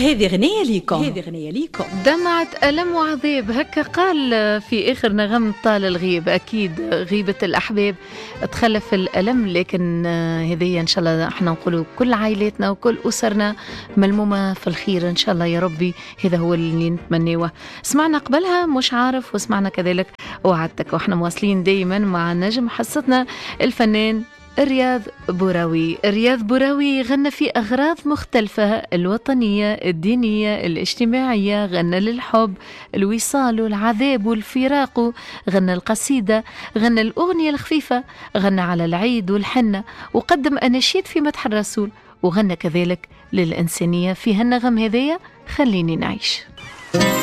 هذه غنية ليكم. دمعت ألم وعذاب، هكا قال في آخر نغم طال الغيب. أكيد غيبة الأحباب تخلف الألم، لكن هذه إن شاء الله احنا نقولوا كل عائلاتنا وكل أسرنا ملمومة في الخير إن شاء الله يا ربي. هذا هو اللي نتمنيه. سمعنا قبلها مش عارف، وسمعنا كذلك وعدتك، وإحنا مواصلين دايما مع نجم حصتنا الفنان رياض بوراوي. رياض بوراوي غنى في أغراض مختلفة، الوطنية، الدينية، الاجتماعية، غنى للحب، الوصال والعذاب والفراق، غنى القصيدة، غنى الأغنية الخفيفة، غنى على العيد والحنة، وقدم أناشيد في مدح الرسول، وغنى كذلك للإنسانية في هالنغم هذية خليني نعيش.